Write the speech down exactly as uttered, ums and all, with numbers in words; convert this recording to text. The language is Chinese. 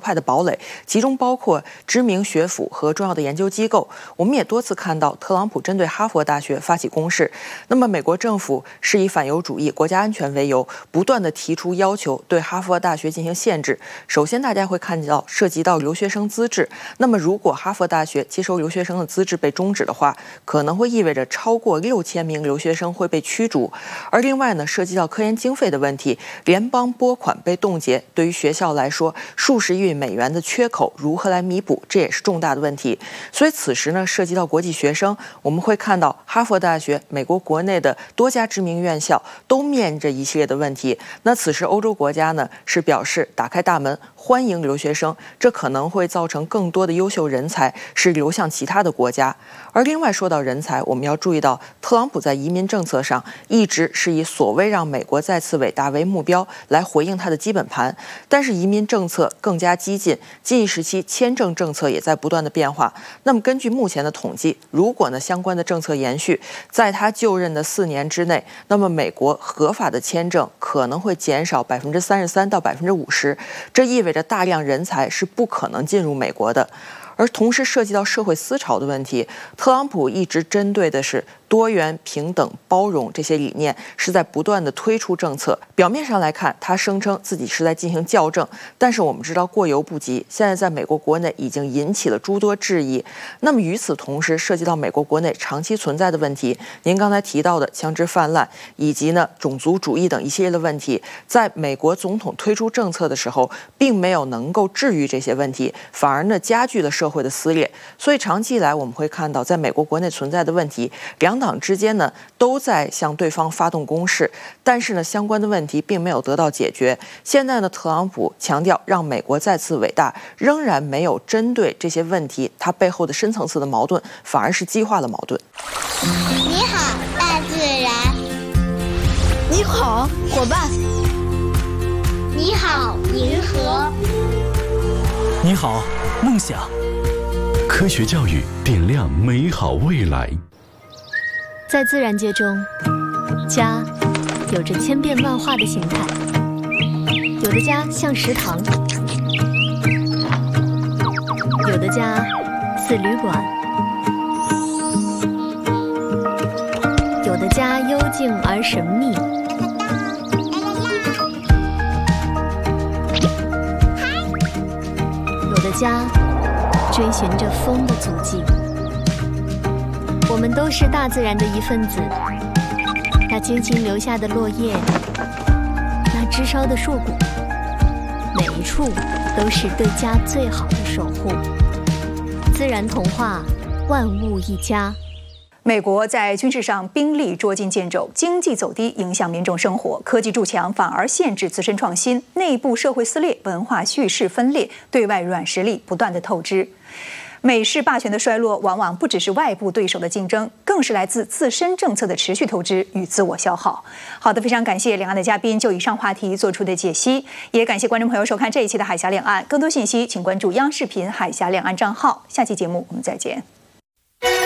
块的堡垒，其中包括知名学府和重要的研究机构。我们也多次看到特朗普针对哈佛大学发起攻势。那么，美国政府是以反犹主义、国家安全为由，不断地提出要求对哈佛大学进行限制。首先，大家会看到涉及到留学生资质。那么，如果哈佛大学接收留学生的资质被终止的话，可能会意味着超过六千名留学生会被驱逐。而另外呢，涉及到科研经费的问题，联邦拨款被冻结，对于学校来说，数十亿美元的缺口如何来弥补，这也是重大的问题。所以此时呢，涉及到国际学生，我们会看到哈佛大学、美国国内的多家知名院校都面临着一系列的问题。那此时欧洲国家呢是表示打开大门，欢迎留学生，这可能会造成更多的优秀人才是流向其他的国家。而另外说到人才，我们要注意到特朗普在移民政策上一直是以所谓让美国再次伟大为目标来回应他的基本盘，但是移民政策更加激进，近一时期签证政策也在不断的变化。那么根据目前的统计，如果呢相关的政策延续，在他就任的四年之内，那么美国合法的签证可能会减少百分之三十三到百分之五十，这意味着大量人才是不可能进入美国的。而同时涉及到社会思潮的问题，特朗普一直针对的是多元、平等、包容这些理念，是在不断的推出政策。表面上来看，他声称自己是在进行校正，但是我们知道过犹不及，现在在美国国内已经引起了诸多质疑。那么与此同时，涉及到美国国内长期存在的问题，您刚才提到的枪支泛滥，以及呢种族主义等一系列的问题，在美国总统推出政策的时候，并没有能够治愈这些问题，反而呢加剧了社会的撕裂。所以长期以来，我们会看到，在美国国内存在的问题，两党之间呢都在向对方发动攻势，但是呢相关的问题并没有得到解决。现在呢，特朗普强调让美国再次伟大，仍然没有针对这些问题它背后的深层次的矛盾，反而是激化了矛盾。 你好，大自然。 你好，伙伴。 你好，银河。 你好，梦想。 科学教育点亮美好未来。 在自然界中，家有着千变万化的形态，有的家像食堂，有的家似旅馆，有的家幽静而神秘，有的家追寻着风的足迹。我们都是大自然的一份子，那轻轻留下的落叶，那枝梢的树果，每一处都是对家最好的守护。自然童话，万物一家。 美国在军事上兵力捉襟见肘，经济走低影响民众生活，科技筑墙反而限制自身创新，内部社会撕裂，文化叙事分裂，对外软实力不断的透支。美式霸权的衰落，往往不只是外部对手的竞争，更是来自自身政策的持续透支与自我消耗。好的，非常感谢两岸的嘉宾就以上话题做出的解析，也感谢观众朋友收看这一期的海峡两岸。更多信息，请关注央视频海峡两岸账号。下期节目我们再见。